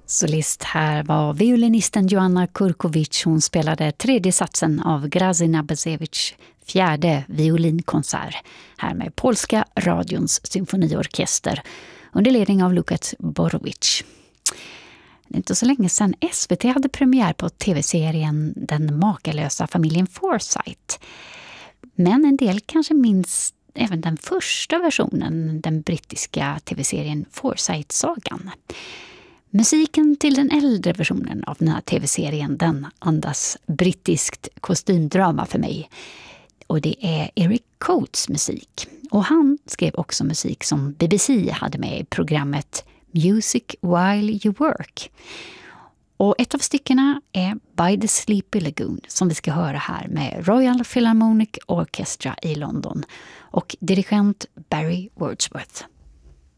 Solist här var violinisten Joanna Kurkovic. Hon spelade tredje satsen av Grazina Bezewicz fjärde violinkonsert här med Polska radions symfoniorkester under ledning av Lukas Borowicz. Det är inte så länge sedan SVT hade premiär på tv-serien Den makalösa familjen Forsyth. Men en del kanske minns även den första versionen, den brittiska tv-serien Forsyth-sagan. Musiken till den äldre versionen av den här tv-serien, den andas brittiskt kostymdrama för mig. Och det är Eric Coates musik. Och han skrev också musik som BBC hade med i programmet Music While You Work. Och ett av styckena är By the Sleepy Lagoon som vi ska höra här med Royal Philharmonic Orchestra i London och dirigent Barry Wordsworth.